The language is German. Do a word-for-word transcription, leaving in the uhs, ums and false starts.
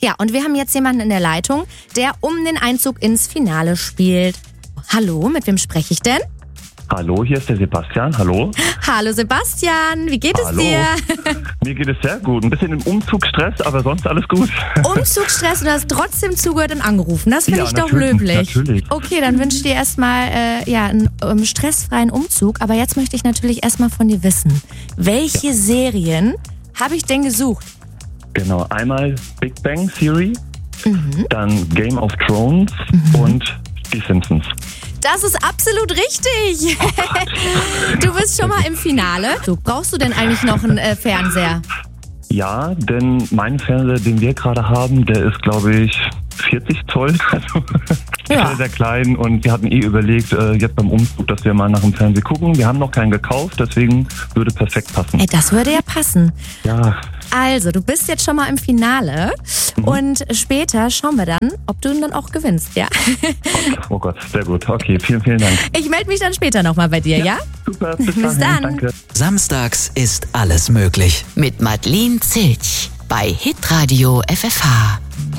Ja, und wir haben jetzt jemanden in der Leitung, der um den Einzug ins Finale spielt. Hallo, mit wem spreche ich denn? Hallo, hier ist der Sebastian. Hallo. Hallo Sebastian, wie geht Hallo. es dir? Mir geht es sehr gut. Ein bisschen im Umzugsstress, aber sonst alles gut. Umzugsstress und du hast trotzdem zugehört und angerufen. Das finde Ja, ich doch natürlich, löblich. natürlich. Okay, dann wünsche ich dir erstmal äh, ja, einen ähm, stressfreien Umzug. Aber jetzt möchte ich natürlich erstmal von dir wissen, welche Ja. Serien habe ich denn gesucht? Genau, einmal Big Bang Theory, Mhm. dann Game of Thrones und die Simpsons. Das ist absolut richtig. Du bist schon mal im Finale. So, brauchst du denn eigentlich noch einen äh, Fernseher? Ja, denn mein Fernseher, den wir gerade haben, der ist, glaube ich, vierzig Zoll. Also Ja. sehr, sehr klein. Und wir hatten eh überlegt, äh, jetzt beim Umzug, dass wir mal nach dem Fernseher gucken. Wir haben noch keinen gekauft, deswegen würde perfekt passen. Ey, das würde ja passen. Ja, Also, du bist jetzt schon mal im Finale Mhm. und später schauen wir dann, ob du ihn dann auch gewinnst, ja? oh Gott, sehr gut. Okay, vielen, vielen Dank. Ich melde mich dann später nochmal bei dir, ja? Super, bis, Bis dahin. dann. Danke. Samstags ist alles möglich. Mit Madeleine Zilch bei Hitradio F F H.